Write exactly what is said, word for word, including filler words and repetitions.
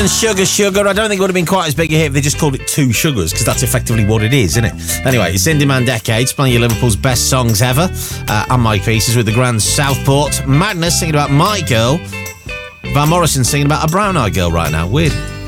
Sugar, Sugar. I don't think it would have been quite as big a hit if they just called it Two Sugars, because that's effectively what it is, isn't it? Anyway, it's In Demand Decades, playing you Liverpool's best songs ever, uh, and my pieces with the Grand Southport. Madness singing about My Girl. Van Morrison singing about a brown-eyed girl right now. Weird.